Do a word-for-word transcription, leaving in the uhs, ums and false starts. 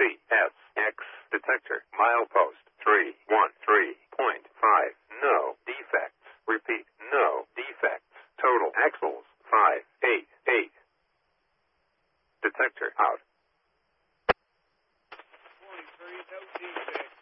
C S X detector milepost three one three point five. No defects. Repeat, no defects. Total axles five eight eight. Detector out. twenty-three, no defects.